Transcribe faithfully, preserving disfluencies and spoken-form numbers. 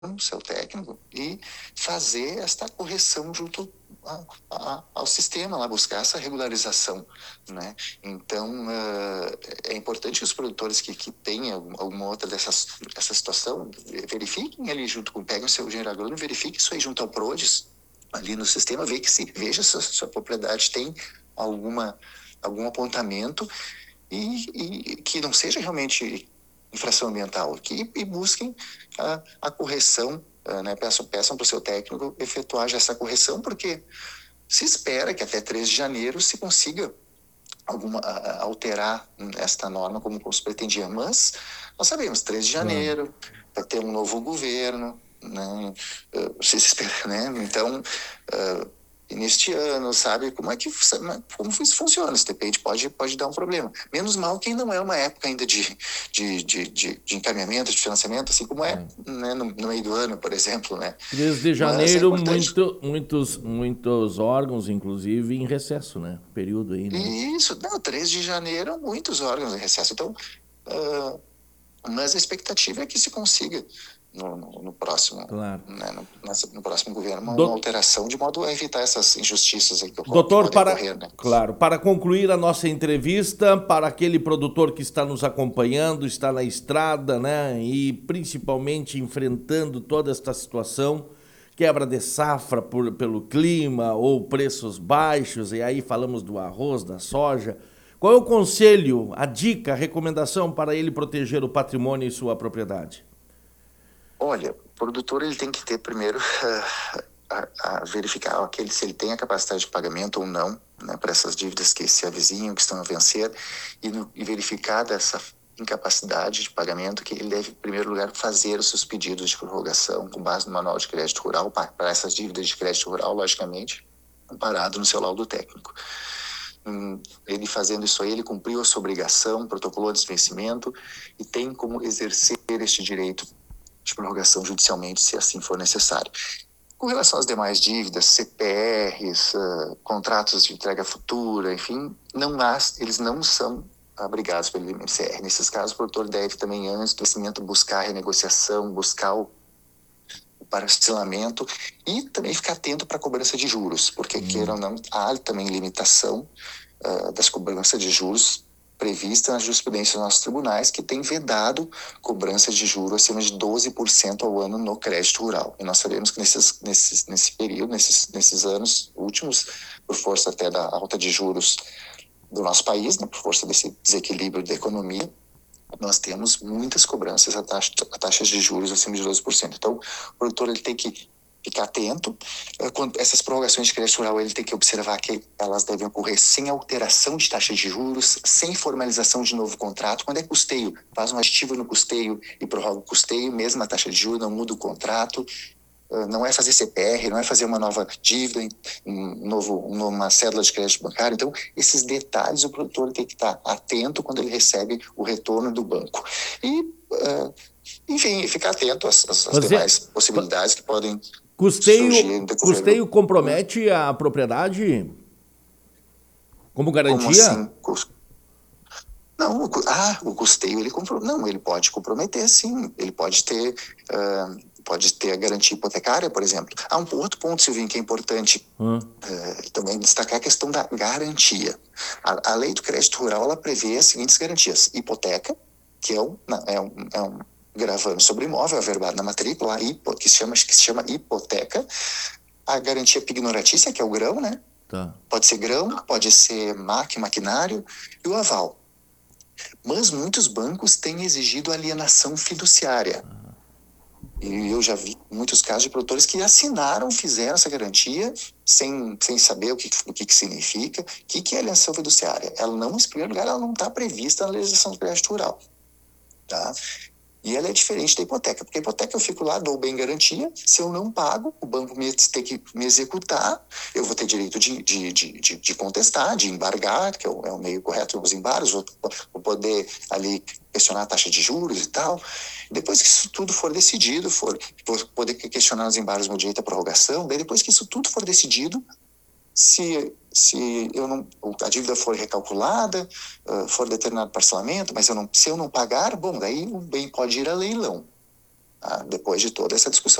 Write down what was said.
o seu técnico e fazer esta correção junto a, a, ao sistema, lá buscar essa regularização, né? Então, uh, é importante que os produtores que, que tenham alguma outra dessas essa situação verifiquem ali junto com, peguem o seu engenheiro agrônomo, verifiquem isso aí junto ao PRODES, ali no sistema, ver que se, veja se a sua propriedade tem alguma, algum apontamento e, e que não seja realmente infração ambiental, que, e busquem a, a correção, uh, né? Peçam, peçam para o seu técnico efetuar já essa correção, porque se espera que até três de janeiro se consiga alguma, a, alterar esta norma como, como se pretendia, mas nós sabemos, três de Claro. janeiro, vai ter um novo governo, né? Uh, se espera, né? Então, uh, e neste ano, sabe, como é que como isso funciona? Isso depende, pode, pode dar um problema. Menos mal que ainda não é uma época ainda de, de, de, de, de encaminhamento, de financiamento, assim como é, É. né, no, no meio do ano, por exemplo, né? três de Mas é janeiro, importante. muito, muitos, muitos órgãos, inclusive, em recesso, né? Período aí, né? E isso, não, três de janeiro, muitos órgãos em recesso. Então, uh, mas a expectativa é que se consiga no, no, no próximo, Claro. né, no, nessa, no próximo governo uma, uma Do- alteração de modo a evitar essas injustiças aí que, que Doutor, podem para, ocorrer, né? claro, para concluir a nossa entrevista, para aquele produtor que está nos acompanhando, está na estrada, né, e principalmente enfrentando toda esta situação, quebra de safra por, pelo clima ou preços baixos, e aí falamos do arroz, da soja. Qual é o conselho, a dica, a recomendação para ele proteger o patrimônio e sua propriedade? Olha, o produtor ele tem que ter primeiro uh, a, a verificar aquele, se ele tem a capacidade de pagamento ou não, né, para essas dívidas que se avizinham, que estão a vencer, e, no, e verificar dessa incapacidade de pagamento que ele deve, em primeiro lugar, fazer os seus pedidos de prorrogação com base no Manual de Crédito Rural, para essas dívidas de crédito rural, logicamente, amparado no seu laudo técnico. Hum, ele fazendo isso aí, ele cumpriu a sua obrigação, protocolou o desvencimento e tem como exercer este direito de prorrogação judicialmente, se assim for necessário. Com relação às demais dívidas, C P Rs, uh, contratos de entrega futura, enfim, não há, eles não são abrigados pelo I M C R. Nesses casos, o produtor deve também, antes do vencimento, buscar a renegociação, buscar o, o parcelamento e também ficar atento para a cobrança de juros, porque, hum. queira ou não, há também limitação uh, das cobranças de juros prevista na jurisprudência dos nossos tribunais, que tem vedado cobrança de juros acima de doze por cento ao ano no crédito rural. E nós sabemos que nesses, nesses, nesse período, nesses, nesses anos últimos, por força até da alta de juros do nosso país, né, por força desse desequilíbrio da economia, nós temos muitas cobranças a, taxa, a taxas de juros acima de doze por cento. Então, o produtor ele tem que ficar atento. Quando essas prorrogações de crédito rural, ele tem que observar que elas devem ocorrer sem alteração de taxa de juros, sem formalização de novo contrato. Quando é custeio, faz um aditivo no custeio e prorroga o custeio, mesmo a taxa de juros, não muda o contrato. Não é fazer C P R, não é fazer uma nova dívida, um novo, uma cédula de crédito bancário. Então, esses detalhes o produtor tem que estar atento quando ele recebe o retorno do banco. E, uh, enfim, ficar atento às, às Fazer, demais possibilidades que podem surgir custeio, no decorrer custeio do... compromete a propriedade como Como garantia? assim? Não, o, ah, o custeio, ele compro, não, ele pode comprometer, sim. Ele pode ter, uh, pode ter a garantia hipotecária, por exemplo. Há um outro ponto, Silvinho, que é importante Hum. uh, também destacar a questão da garantia. A, a lei do crédito rural, ela prevê as seguintes garantias. Hipoteca, que é um, é um, é um gravame sobre imóvel, averbado na matrícula, a hipo, que, se chama, que se chama hipoteca. A garantia pignoratícia, que é o grão, né? Tá. Pode ser grão, pode ser máquina, maquinário, e o aval. Mas muitos bancos têm exigido alienação fiduciária. E eu já vi muitos casos de produtores que assinaram, fizeram essa garantia sem, sem saber o que, o que, que significa. O que, que é alienação fiduciária? Ela não, em primeiro lugar, ela não está prevista na legislação do crédito rural. Tá? E ela é diferente da hipoteca, porque a hipoteca eu fico lá, dou bem garantia, se eu não pago, o banco me tem que me executar, eu vou ter direito de, de, de, de, de contestar, de embargar, que é o, é o meio correto dos embargos, vou, vou poder ali questionar a taxa de juros e tal. Depois que isso tudo for decidido, for, vou poder questionar os embargos no direito à prorrogação, daí depois que isso tudo for decidido, se, se eu não, a dívida for recalculada, uh, for determinado parcelamento, mas eu não, se eu não pagar, bom, daí o bem pode ir a leilão. ah, depois de toda essa discussão